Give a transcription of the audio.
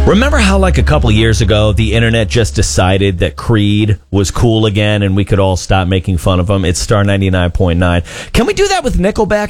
Remember how, like, a couple years ago, the internet just decided that Creed was cool again and we could all stop making fun of them? It's Star 99.9. Can we do that with Nickelback